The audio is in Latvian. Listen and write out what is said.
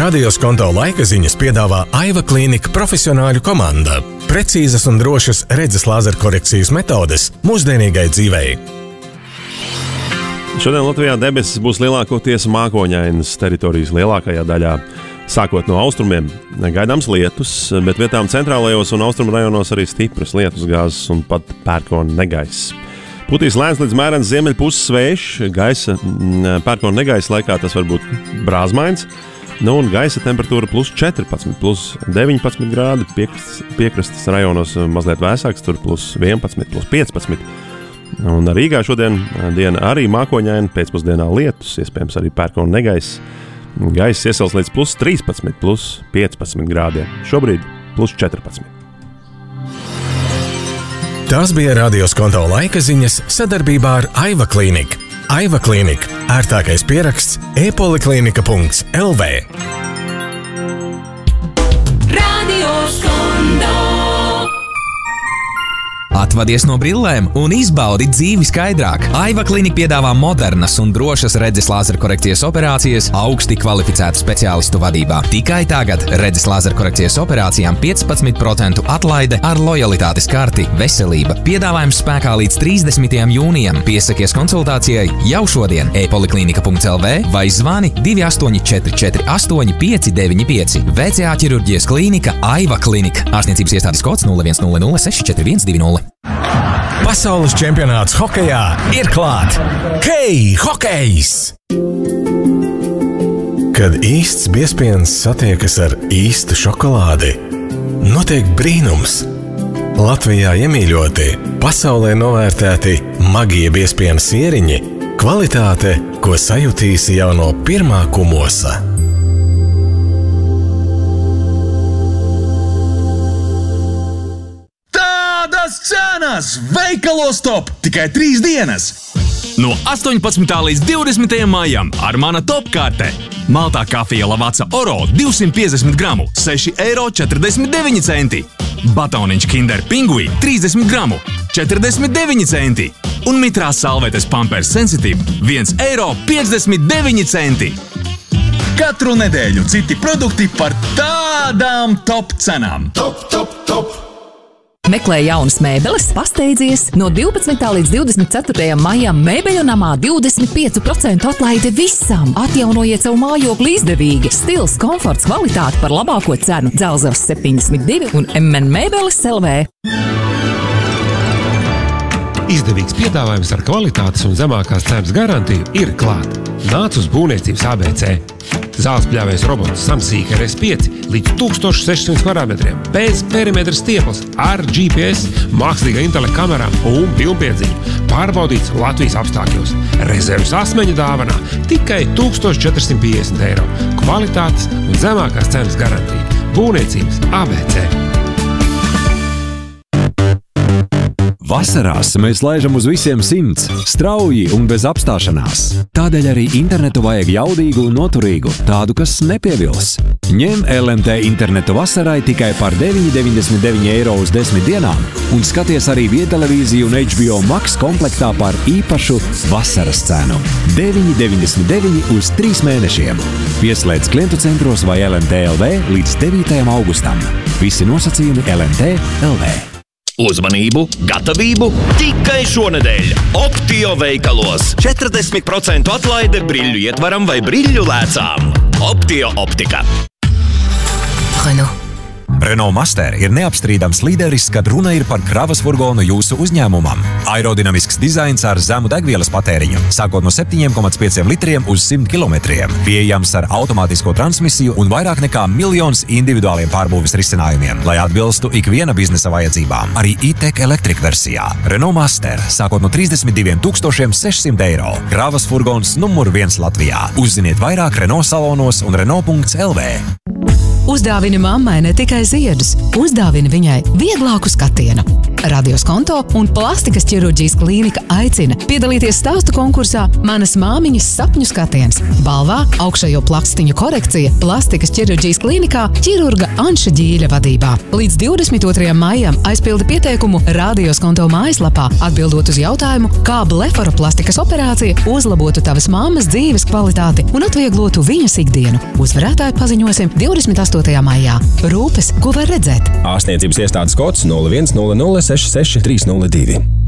Radio Skonto laika ziņas piedāvā Aiva Klīnika profesionāļu komanda. Precīzas un drošas redzes lāzerkorekcijas metodes mūsdienīgai dzīvei. Šodien Latvijā debesis būs lielākoties mākoņainas teritorijas lielākajā daļā. Sākot no austrumiem, gaidāms lietus, bet vietām centrālajos un austrumu rajonos arī stipras lietus gāzes un pat pērkona negaiss. Putīs lēns līdz mērens ziemeļpuses vējš, gaisa pērkona negaisa laikā tas var būt brāzmains, un gaisa temperatūra plus 14, plus 19 grādi, piekrastes rajonos mazliet vēsāks, tur plus 11, plus 15. Un Rīgā šodien diena arī mākoņaina, pēcpusdienā lietus, iespējams arī pērkona negaiss. Gaiss iesals līdz plus 13, plus 15 grādiem, šobrīd plus 14. Tās bija Radio Skonto laika ziņas sadarbībā ar Aiva Klīniku. Aiva Klīnika – ērtākais pieraksts e-poliklinika.lv. Radio Skonto. Atvadies no brillēm un izbaudi dzīvi skaidrāk. Aiva Klīnika piedāvā modernas un drošas redzes lāzerkorekcijas operācijas augsti kvalificētu speciālistu vadībā. Tikai tagad redzes lāzerkorekcijas operācijām 15% atlaide ar lojalitātes karti Veselība. Piedāvājums spēkā līdz 30. jūnijam. Piesakies konsultācijai jau šodien e-poliklinika.lv vai zvani 2844 8595. VCA ķirurģijas klīnika Aiva Klīnika. Ārstniecības iestādes kods 0100 64120. Pasaules čempionāts hokejā ir klāt! Hei, hokejs! Kad īsts biezpiens satiekas ar īstu šokolādi, notiek brīnums. Latvijā iemīļoti, pasaulē novērtēti magie biezpiena sieriņi, kvalitāte, ko sajutīsi jau no pirmā kumosa. Cenas veikalos top tikai 3 dienas. No 18. līdz 20. maijam ar mana top karte. Maltā kafija Lavazza Oro 250 gramu 6,49 eiro. Batoniņš Kinder Pingui 30 gramu 49 centi. Un mitrās salvetes Pampers Sensitive 1,59 eiro. Katru nedēļu citi produkti par tādām top cenām. Top, top, top! Meklē jaunas mēbeles, pasteidzies! No 12. līdz 24. maijam Mēbeļu namā 25% atlaide visam! Atjaunojiet savu mājokli izdevīgi! Stils, komforts, kvalitāte par labāko cenu! Dzelzavas 72 un MN Mēbeles LV. Izdevīgs piedāvājums ar kvalitātes un zemākās cenas garantiju ir klāt. Nāc uz būvniecības ABC. Zāles pļāvējs robots Samsīk RS5 līdz 1600 kvadrātmetriem, bez perimetra stieples, ar GPS, mākslīgā intelekta kamerām un pilnpiedziņu. Pārbaudīts Latvijas apstākļos. Rezerves asmeņa dāvanā tikai 1450 eiro. Kvalitātes un zemākās cenas garantija. Būvniecības ABC. Vasarās mēs laižam uz visiem 100, strauji un bez apstāšanās. Tādēļ arī internetu vajag jaudīgu un noturīgu, tādu, kas nepievils. Ņem LMT internetu vasarai tikai par 9,99 eiro uz 10 dienām un skaties arī vietelevīziju un HBO Max komplektā par īpašu vasaras cenu. 9,99 uz 3 mēnešiem. Pieslēdz klientu centros vai LMT LV līdz 9. augustam. Visi nosacījumi LMT LV. Uzmanību, gatavību tikai šonedēļ Optio veikalos. 40% atlaide briļļu ietvaram vai briļļu lēcām. Optio optika. Renault Master ir neapstrīdams līderis, kad runa ir par kravas furgonu jūsu uzņēmumam. Aerodinamisks dizains ar zemu degvielas patēriņu, sākot no 7,5 litriem uz 100 kilometriem. Pieejams ar automātisko transmisiju un vairāk nekā 1 miljons individuāliem pārbūves risinājumiem, lai atbilstu ikviena biznesa vajadzībām. Arī e-tech Electric versijā. Renault Master, sākot no 32 600 eiro. Kravas furgons numur 1 Latvijā. Uzziniet vairāk Renault salonos un Renault.lv. Uzdāvini mammai ne tikai ziedus, uzdāvini viņai vieglāku skatienu. Radios konto un plastikas ķirurģijas klīnika aicina piedalīties stāstu konkursā Manas māmiņas sapņu skatiens. Balvā augšējo plakstiņu korekcija plastikas ķirurģijas klīnikā ķirurga Anša Ģīļa vadībā. Līdz 22. maijam aizpildi pieteikumu Radios konto mājaslapā, atbildot uz jautājumu, kā blefaroplastikas operācija uzlabotu tavas mammas dzīves kvalitāti un atvieglotu viņas ikdienu. Uzvarētāju paziņosim 28. maijā. Rūpes, ko var redzēt? Ārstniecības iestādes kods 0100 66 302.